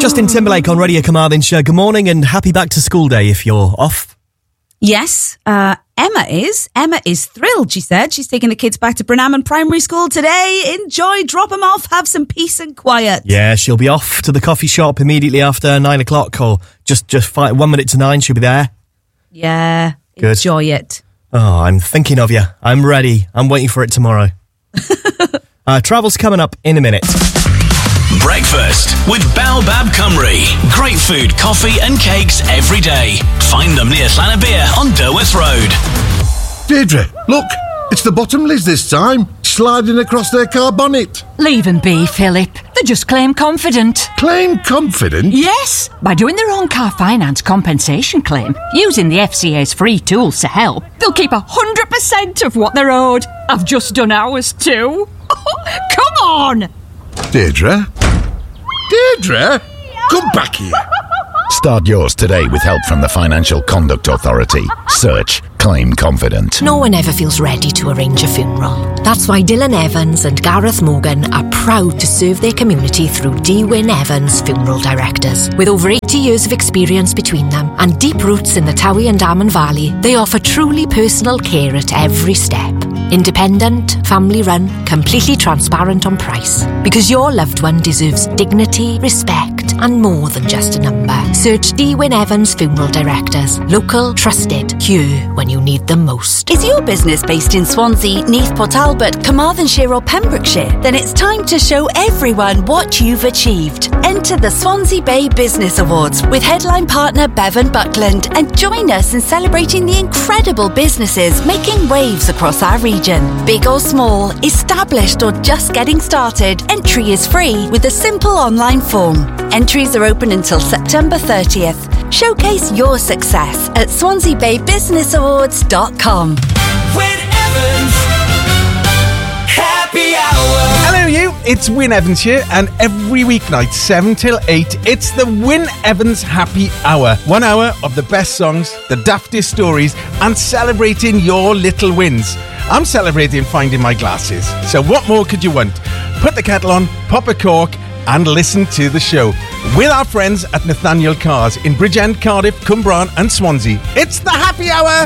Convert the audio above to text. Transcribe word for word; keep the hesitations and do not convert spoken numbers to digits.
Justin Timberlake on Radio Carmarthenshire. Good morning and happy back to school day if you're off. Yes, uh, Emma is. Emma is thrilled, she said. She's taking the kids back to Brenhammon Primary School today. Enjoy, drop them off, have some peace and quiet. Yeah, she'll be off to the coffee shop immediately after nine o'clock or just, just five, one minute to nine, she'll be there. Yeah, Good. Enjoy it. Oh, I'm thinking of you. I'm ready. I'm waiting for it tomorrow. uh, travel's coming up in a minute. Breakfast with Baobab Cymru. Great food, coffee and cakes every day. Find them near Llanybia on Derwith Road. Deirdre, look, it's the Bottomleys this time, sliding across their car bonnet. Leave them be, Philip. They just claim confident. Claim confident? Yes, by doing their own car finance compensation claim, using the F C A's free tools to help, they'll keep one hundred percent of what they're owed. I've just done ours too. Come on! Deirdre? Deirdre? Come back here. Start yours today with help from the Financial Conduct Authority. Search Claim Confident. No one ever feels ready to arrange a funeral. That's why Dylan Evans and Gareth Morgan are proud to serve their community through D. Wyn Evans Funeral Directors. With over eighty years of experience between them and deep roots in the Towie and Darman Valley, they offer truly personal care at every step. Independent, family-run, completely transparent on price. Because your loved one deserves dignity, respect, and more than just a number. Search D. Wyn Evans Funeral Directors. Local, trusted, here when you need them most. Is your business based in Swansea, Neath, Port Talbot, Carmarthenshire or Pembrokeshire? Then it's time to show everyone what you've achieved. Enter the Swansea Bay Business Awards with headline partner Bevan Buckland and join us in celebrating the incredible businesses making waves across our region. Big or small, established or just getting started, entry is free with a simple online form. Entries are open until September thirtieth. Showcase your success at swansea bay business awards dot com. Wyn Evans Happy Hour. Hello you, it's Wyn Evans here, and every weeknight seven till eight it's the Wyn Evans Happy Hour. One hour of the best songs, the daftest stories, and celebrating your little wins. I'm celebrating finding my glasses, so what more could you want? Put the kettle on, pop a cork, and listen to the show with our friends at Nathaniel Cars in Bridgend, Cardiff, Cwmbran and Swansea. It's the Happy Hour!